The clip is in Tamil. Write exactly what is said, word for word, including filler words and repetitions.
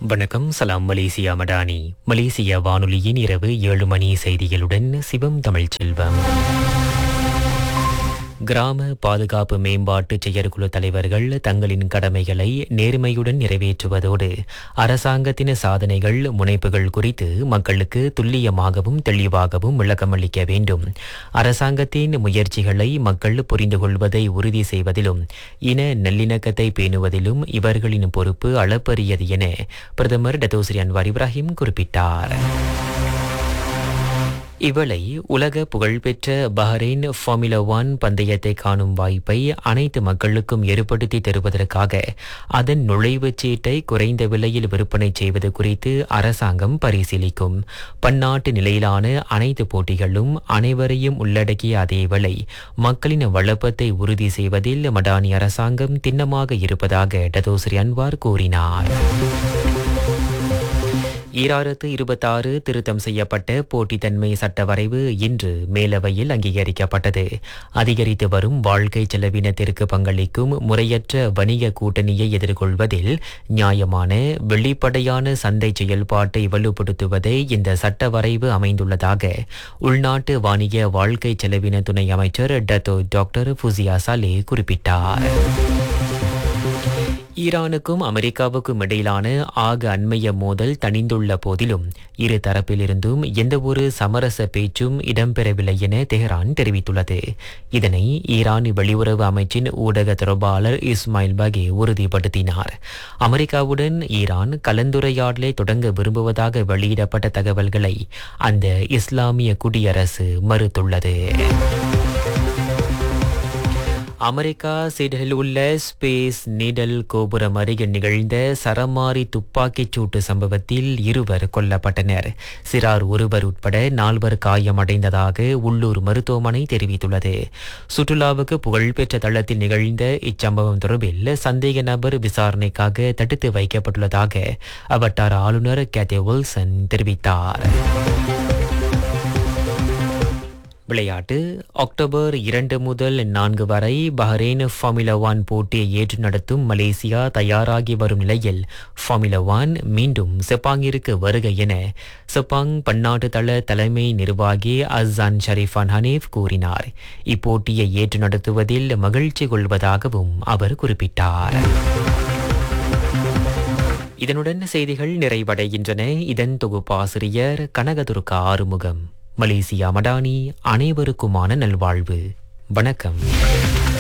வணக்கம். சலாம் மலேசியா மடானி. மலேசிய வானொலியின் இரவு ஏழு மணி செய்திகளுடன் சிவம் தமிழ் செல்வம். கிராம பாதுகாப்பு மேம்பாட்டு செயற்குழு தலைவர்கள் தங்களின் கடமைகளை நேர்மையுடன் நிறைவேற்றுவதோடு அரசாங்கத்தின் சாதனைகள் முனைப்புகள் குறித்து மக்களுக்கு துல்லியமாகவும் தெளிவாகவும் விளக்கமளிக்க வேண்டும். அரசாங்கத்தின் முயற்சிகளை மக்கள் புரிந்து கொள்வதை உறுதி செய்வதிலும் இன நல்லிணக்கத்தை பேணுவதிலும் இவர்களின் பொறுப்பு அளப்பரியது என பிரதமர் டத்தோஸ்ரீ அன்வார் இப்ராஹிம் குறிப்பிட்டார். இவளை உலக புகழ்பெற்ற பஹ்ரைன் ஃபார்முலா ஒன் பந்தயத்தை காணும் வாய்ப்பை அனைத்து மக்களுக்கும் ஏற்படுத்தி தருவதற்காக அதன் நுழைவுச் சீட்டை குறைந்த விலையில் விற்பனை செய்வது குறித்து அரசாங்கம் பரிசீலிக்கும். பன்னாட்டு நிலையிலான அனைத்து போட்டிகளும் அனைவரையும் உள்ளடக்கிய அதேவேளை மக்களின் வளப்பத்தை உறுதி செய்வதில் மடானி அரசாங்கம் திண்ணமாக இருப்பதாக டத்தோஸ்ரீ அன்வார் கூறினார். ஈராயிரத்து இருபத்தாறு திருத்தம் செய்யப்பட்ட போட்டித்தன்மை சட்ட வரைவு இன்று மேலவையில் அங்கீகரிக்கப்பட்டது. அதிகரித்து வரும் வாழ்க்கை செலவினத்திற்கு பங்களிக்கும் முறையற்ற வணிக கூட்டணியை எதிர்கொள்வதில் நியாயமான வெளிப்படையான சந்தை செயல்பாட்டை வலுப்படுத்துவதே இந்த சட்ட வரைவு அமைந்துள்ளதாக உள்நாட்டு வாணிக வாழ்க்கை செலவின துணை அமைச்சர் டத்தோ டாக்டர் ஃபுசியா சாலே குறிப்பிட்டார். ஈரானுக்கும் அமெரிக்காவுக்கும் இடையிலான ஆக அண்மைய மோதல் தணிந்துள்ள போதிலும் இரு தரப்பிலிருந்தும் எந்தவொரு சமரச பேச்சும் இடம்பெறவில்லை என தெஹ்ரான் தெரிவித்துள்ளது. இதனை ஈரான் வெளியுறவு அமைச்சின் ஊடக தொடர்பாளர் இஸ்மாயில் பகே உறுதிப்படுத்தினார். அமெரிக்காவுடன் ஈரான் கலந்துரையாடலை தொடங்க விரும்புவதாக வெளியிடப்பட்ட தகவல்களை அந்த இஸ்லாமிய குடியரசு மறுத்துள்ளது. அமெரிக்கா சிட்னியில் உள்ள ஸ்பேஸ் நீடல் கோபுரம் அருகே நிகழ்ந்த சரமாரி துப்பாக்கிச் சூட்டு சம்பவத்தில் இருவர் கொல்லப்பட்டனர். சிறார் ஒருவர் உட்பட நால்வர் காயமடைந்ததாக உள்ளூர் மருத்துவமனை தெரிவித்துள்ளது. சுற்றுலாவுக்கு புகழ்பெற்ற தளத்தில் நிகழ்ந்த இச்சம்பவம் தொடர்பில் சந்தேக நபர் விசாரணைக்காக தடுத்து வைக்கப்பட்டுள்ளதாக அவட்டார ஆளுநர் கேத்தே வில்சன் தெரிவித்தார். விளையாட்டு. அக்டோபர் இரண்டு முதல் நான்கு வரை பஹ்ரைன் ஃபார்முலா ஒன் போட்டியை ஏற்று நடத்தும் மலேசியா தயாராகி வரும் நிலையில் ஃபார்முலா ஒன் மீண்டும் செப்பாங்கிற்கு வருக என செப்பாங் பன்னாட்டு தள தலைமை நிர்வாகி அஸ்ஸான் ஷரீஃபான் ஹனீஃப் கூறினார். இப்போட்டியை ஏற்று நடத்துவதில் மகிழ்ச்சி கொள்வதாகவும் அவர் குறிப்பிட்டார். இதனுடன் செய்திகள் நிறைவடைகின்றன. இதன் தொகுப்பாசிரியர் கனகதுர்கா ஆறுமுகம். மலேசியா மடானி. அனைவருக்குமான நல்வாழ்வு. வணக்கம்.